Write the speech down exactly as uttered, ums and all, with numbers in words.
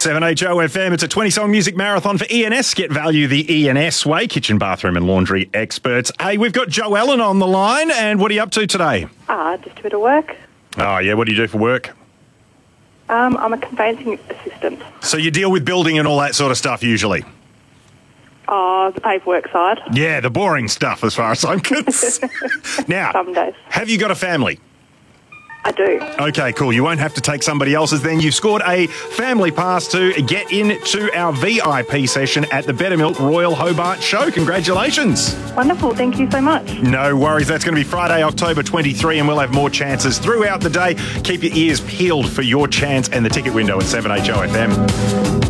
seven H O F M, it's a twenty-song music marathon for E N S. Get value the E N S way, kitchen, bathroom and laundry experts. Hey, we've got Joe Ellen on the line, and what are you up to today? Ah, just a bit of work. Oh, yeah, what do you do for work? Um, I'm a conveyancing assistant. So you deal with building and all that sort of stuff usually? Oh, the paperwork side. Yeah, the boring stuff as far as I'm concerned. Now, Some days. have you got a family? I do. Okay, cool. You won't have to take somebody else's then. You've scored a family pass to get into our V I P session at the Bettermilk Royal Hobart Show. Congratulations. Wonderful. Thank you so much. No worries. That's going to be Friday, October twenty-third, and we'll have more chances throughout the day. Keep your ears peeled for your chance and the ticket window at seven H O F M.